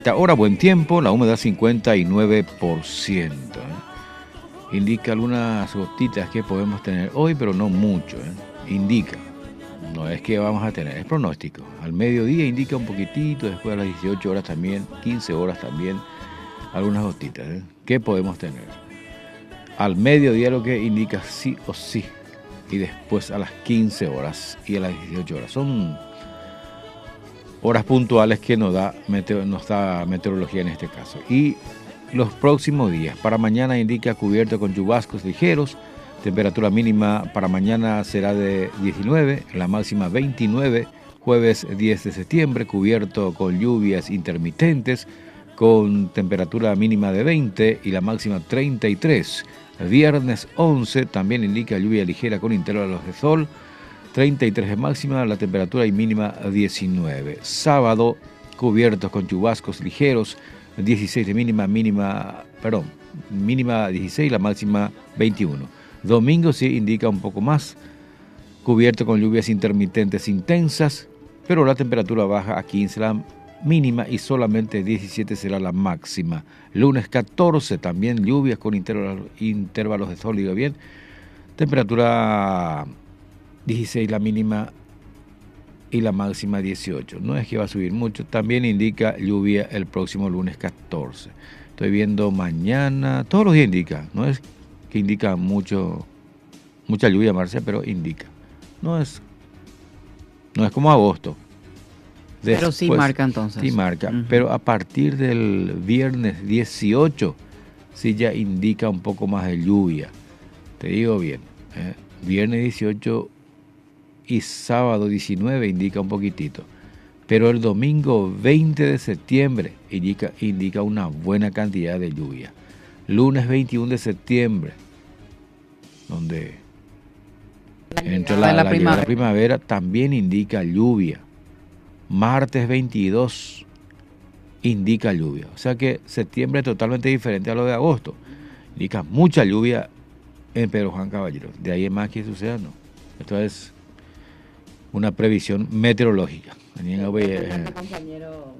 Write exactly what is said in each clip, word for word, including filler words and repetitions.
Ahora buen tiempo, la humedad cincuenta y nueve por ciento. ¿eh? Indica algunas gotitas que podemos tener hoy, pero no mucho. ¿eh? Indica, no es que vamos a tener, es pronóstico. Al mediodía indica un poquitito, después a las dieciocho horas también, quince horas también, algunas gotitas. ¿eh? ¿Qué podemos tener? Al mediodía lo que indica sí o sí, y después a las quince horas y a las dieciocho horas. Son horas puntuales que nos da, meteo, nos da meteorología en este caso. Y los próximos días, para mañana indica cubierto con chubascos ligeros, temperatura mínima para mañana será de diecinueve, la máxima veintinueve, jueves diez de septiembre, cubierto con lluvias intermitentes, con temperatura mínima de veinte y la máxima treinta y tres. Viernes once también indica lluvia ligera con intervalos de sol, treinta y tres de máxima, la temperatura y mínima diecinueve. Sábado, cubiertos con chubascos ligeros, dieciséis de mínima, mínima, perdón, mínima dieciséis, la máxima veintiuno. Domingo sí indica un poco más, cubierto con lluvias intermitentes intensas, pero la temperatura baja a quince la mínima y solamente diecisiete será la máxima. Lunes catorce también lluvias con intervalos, intervalos de sol, digo bien, temperatura dieciséis la mínima y la máxima dieciocho. No es que va a subir mucho. También indica lluvia el próximo lunes catorce. Estoy viendo mañana, todos los días indica. No es que indica mucho, mucha lluvia, Marcia, pero indica. No es, no es como agosto. Después, pero sí marca entonces. Sí marca, uh-huh. Pero a partir del viernes dieciocho sí ya indica un poco más de lluvia. Te digo bien, ¿eh? Viernes dieciocho y sábado diecinueve indica un poquitito, pero el domingo veinte de septiembre indica, indica una buena cantidad de lluvia. Lunes veintiuno de septiembre, donde entra la, la, la, primavera. la primavera, también indica lluvia. Martes veintidós indica lluvia, o sea que septiembre es totalmente diferente a lo de agosto. Indica mucha lluvia en Pedro Juan Caballero, de ahí es más que suceda, no. Esto es una previsión meteorológica. El compañero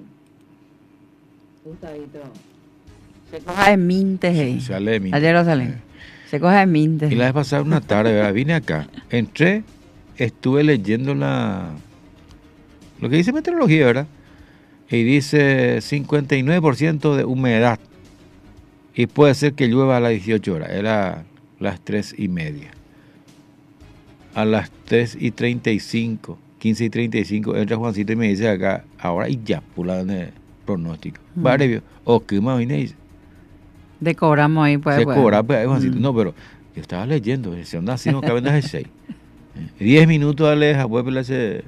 Gustavito se coja de mintes ahí. Se sale de mintes. Ayer lo salen. Eh. Se coja de mintes. Y la vez pasada una tarde, ¿verdad? Vine acá, entré, estuve leyendo la lo que dice meteorología, ¿verdad? Y dice cincuenta y nueve por ciento de humedad. Y puede ser que llueva a las dieciocho horas. Era las tres y media. A las tres y treinta y cinco, quince y treinta y cinco, entra Juancito y me dice acá, ahora y ya, pula el pronóstico. Mm. Vale, o que más viene de cobramos ahí, pues. Se cobra, pues, Juancito. Mm. No, pero yo estaba leyendo, se anda haciendo que vendas el seis. Diez minutos aleja, pues, ese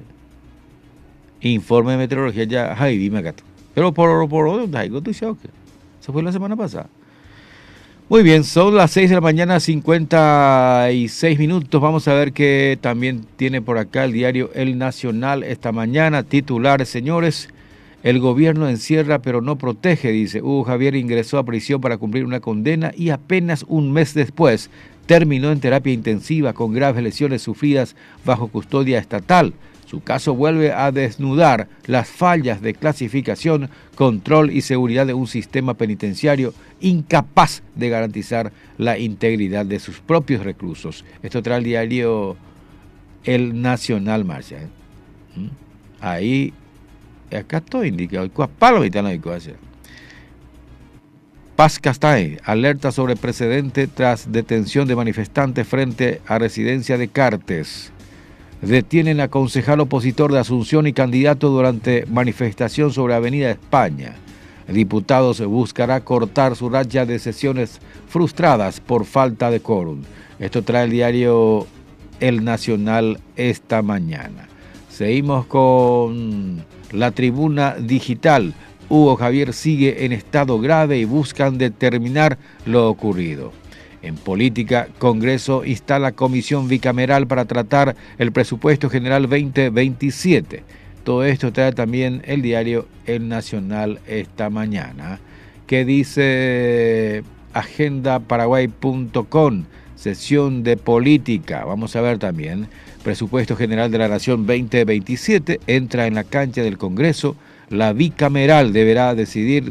informe de meteorología ya, ay, dime acá. Pero por por ¿dónde hay? Eso fue la semana pasada. Muy bien, son las seis de la mañana, cincuenta y seis minutos. Vamos a ver qué también tiene por acá el diario El Nacional esta mañana. Titulares, señores, el gobierno encierra pero no protege, dice. Hugo Javier ingresó a prisión para cumplir una condena y apenas un mes después terminó en terapia intensiva con graves lesiones sufridas bajo custodia estatal. Su caso vuelve a desnudar las fallas de clasificación, control y seguridad de un sistema penitenciario incapaz de garantizar la integridad de sus propios reclusos. Esto trae el diario El Nacional, Marcia. ¿Mm? Ahí, acá todo indica, Paz Castañe alerta sobre precedente tras detención de manifestantes frente a residencia de Cartes. Detienen a concejal opositor de Asunción y candidato durante manifestación sobre Avenida España. Diputados buscará cortar su racha de sesiones frustradas por falta de quórum. Esto trae el diario El Nacional esta mañana. Seguimos con la tribuna digital. Hugo Javier sigue en estado grave y buscan determinar lo ocurrido. En política, Congreso instala comisión bicameral para tratar el presupuesto general veinte veintisiete. Todo esto trae también el diario El Nacional esta mañana, que dice agenda paraguay punto com, sesión de política. Vamos a ver también, presupuesto general de la Nación veinte veintisiete entra en la cancha del Congreso. La bicameral deberá decidir